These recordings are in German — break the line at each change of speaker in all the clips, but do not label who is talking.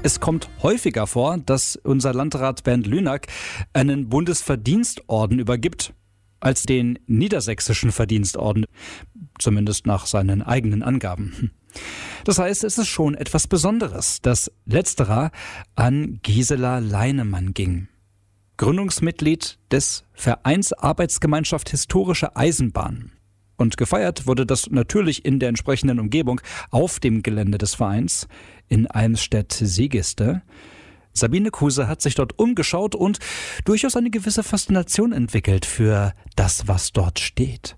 Es kommt häufiger vor, dass unser Landrat Bernd Lünack einen Bundesverdienstorden übergibt als den niedersächsischen Verdienstorden, zumindest nach seinen eigenen Angaben. Das heißt, es ist schon etwas Besonderes, dass letzterer an Gisela Leinemann ging. Gründungsmitglied des Vereins Arbeitsgemeinschaft Historische Eisenbahn. Und gefeiert wurde das natürlich in der entsprechenden Umgebung auf dem Gelände des Vereins in Einsstädt-Segeste. Sabine Kuse hat sich dort umgeschaut und durchaus eine gewisse Faszination entwickelt für das, was dort steht.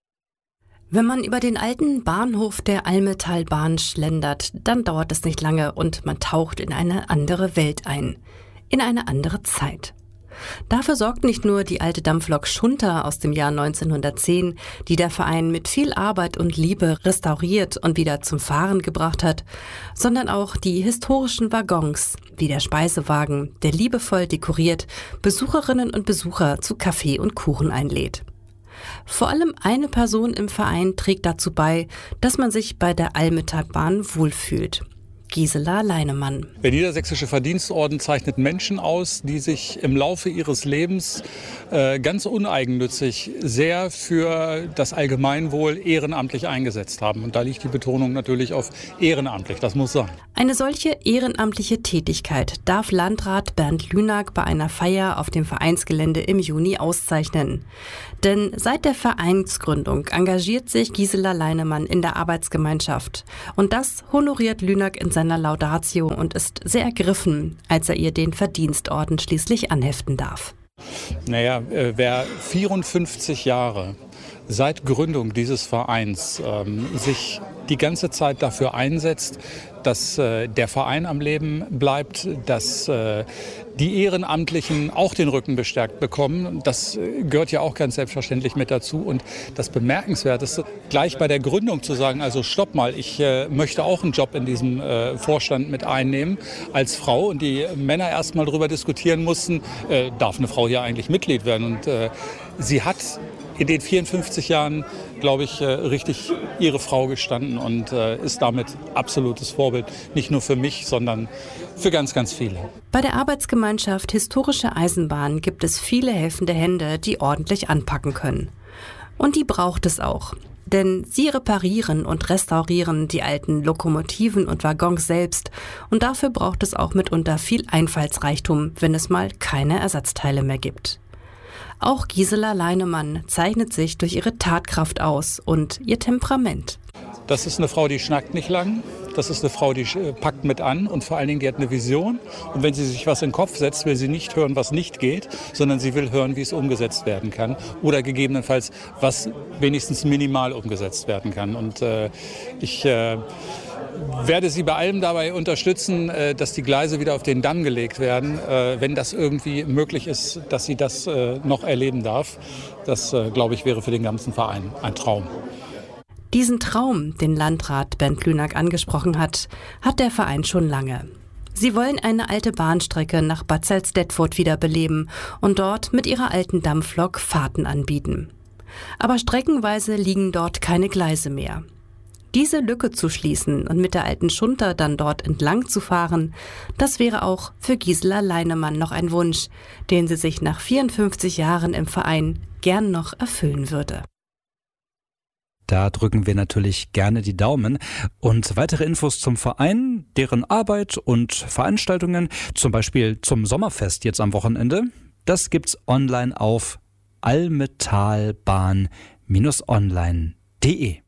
Wenn man über den alten Bahnhof der Almetalbahn schlendert, dann dauert es nicht lange und man taucht in eine andere Welt ein, in eine andere Zeit. Dafür sorgt nicht nur die alte Dampflok Schunter aus dem Jahr 1910, die der Verein mit viel Arbeit und Liebe restauriert und wieder zum Fahren gebracht hat, sondern auch die historischen Waggons, wie der Speisewagen, der liebevoll dekoriert Besucherinnen und Besucher zu Kaffee und Kuchen einlädt. Vor allem eine Person im Verein trägt dazu bei, dass man sich bei der Almetalbahn wohlfühlt. Gisela Leinemann.
Der Niedersächsische Verdienstorden zeichnet Menschen aus, die sich im Laufe ihres Lebens ganz uneigennützig sehr für das Allgemeinwohl ehrenamtlich eingesetzt haben. Und da liegt die Betonung natürlich auf ehrenamtlich, das muss sein.
Eine solche ehrenamtliche Tätigkeit darf Landrat Bernd Lünack bei einer Feier auf dem Vereinsgelände im Juni auszeichnen. Denn seit der Vereinsgründung engagiert sich Gisela Leinemann in der Arbeitsgemeinschaft. Und das honoriert Lünack in seiner Laudatio und ist sehr ergriffen, als er ihr den Verdienstorden schließlich anheften darf.
Naja, wer 54 Jahre seit Gründung dieses Vereins sich die ganze Zeit dafür einsetzt, dass der Verein am Leben bleibt, dass die Ehrenamtlichen auch den Rücken bestärkt bekommen. Das gehört ja auch ganz selbstverständlich mit dazu. Und das Bemerkenswerteste, gleich bei der Gründung zu sagen, also stopp mal, ich möchte auch einen Job in diesem Vorstand mit einnehmen als Frau. Und die Männer erst mal darüber diskutieren mussten, darf eine Frau hier eigentlich Mitglied werden? Und sie hat in den 54 Jahren, glaube ich, richtig ihre Frau gestanden und ist damit absolutes Vorbild. Nicht nur für mich, sondern für ganz, ganz viele.
Bei der Arbeitsgemeinschaft Historische Eisenbahn gibt es viele helfende Hände, die ordentlich anpacken können. Und die braucht es auch. Denn sie reparieren und restaurieren die alten Lokomotiven und Waggons selbst. Und dafür braucht es auch mitunter viel Einfallsreichtum, wenn es mal keine Ersatzteile mehr gibt. Auch Gisela Leinemann zeichnet sich durch ihre Tatkraft aus und ihr Temperament.
Das ist eine Frau, die schnackt nicht lang. Das ist eine Frau, die packt mit an und vor allen Dingen, die hat eine Vision. Und wenn sie sich was in den Kopf setzt, will sie nicht hören, was nicht geht, sondern sie will hören, wie es umgesetzt werden kann. Oder gegebenenfalls, was wenigstens minimal umgesetzt werden kann. Und ich werde sie bei allem dabei unterstützen, dass die Gleise wieder auf den Damm gelegt werden, wenn das irgendwie möglich ist, dass sie das noch erleben darf. Das, glaube ich, wäre für den ganzen Verein ein Traum.
Diesen Traum, den Landrat Bernd Lünack angesprochen hat, hat der Verein schon lange. Sie wollen eine alte Bahnstrecke nach Bad Salzdetfurt wiederbeleben und dort mit ihrer alten Dampflok Fahrten anbieten. Aber streckenweise liegen dort keine Gleise mehr. Diese Lücke zu schließen und mit der alten Schunter dann dort entlang zu fahren, das wäre auch für Gisela Leinemann noch ein Wunsch, den sie sich nach 54 Jahren im Verein gern noch erfüllen würde.
Da drücken wir natürlich gerne die Daumen. Und weitere Infos zum Verein, deren Arbeit und Veranstaltungen, zum Beispiel zum Sommerfest jetzt am Wochenende, das gibt's online auf almetalbahn-online.de.